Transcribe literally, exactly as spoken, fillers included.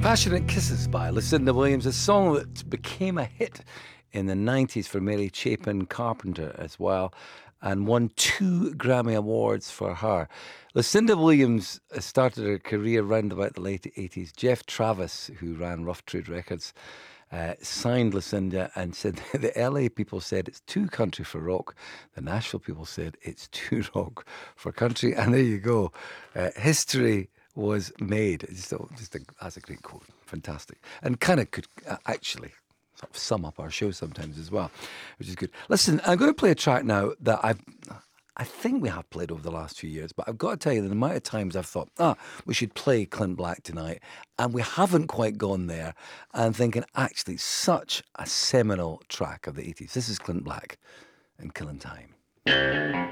Passionate Kisses by Lucinda Williams, a song that became a hit in the nineties for Mary Chapin Carpenter as well, and won two Grammy Awards for her. Lucinda Williams started her career round about the late eighties. Jeff Travis, who ran Rough Trade Records, uh, signed Lucinda and said the L A people said it's too country for rock. The Nashville people said it's too rock for country. And there you go. Uh, history was made. Just a, just a, that's a great quote. Fantastic. And kind of could uh, actually sort of sum up our show sometimes as well, which is good. Listen, I'm going to play a track now that I've, I think we have played over the last few years, but I've got to tell you the amount of times I've thought, ah, we should play Clint Black tonight, and we haven't quite gone there. And thinking, actually, such a seminal track of the eighties. This is Clint Black and Killing Time.